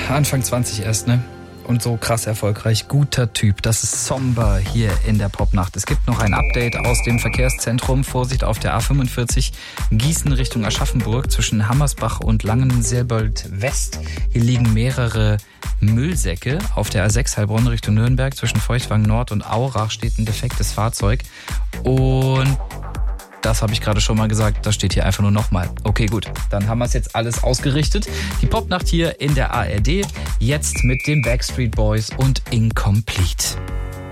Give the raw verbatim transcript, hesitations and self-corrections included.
Anfang zwanzig erst, ne? Und so krass erfolgreich. Guter Typ. Das ist Somber hier in der Popnacht. Es gibt noch ein Update aus dem Verkehrszentrum. Vorsicht auf der A fünfundvierzig Gießen Richtung Aschaffenburg zwischen Hammersbach und Langenselbold West. Hier liegen mehrere Müllsäcke. Auf der A sechs Heilbronn Richtung Nürnberg zwischen Feuchtwangen Nord und Aurach steht ein defektes Fahrzeug. Und das habe ich gerade schon mal gesagt, das steht hier einfach nur nochmal. Okay, gut, dann haben wir es jetzt alles ausgerichtet. Die Popnacht hier in der A R D, jetzt mit den Backstreet Boys und Incomplete.